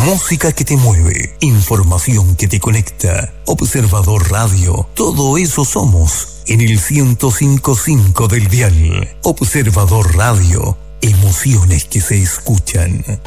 Música que te mueve, información que te conecta. Observador Radio, todo eso somos en el 105.5 del dial. Observador Radio, emociones que se escuchan.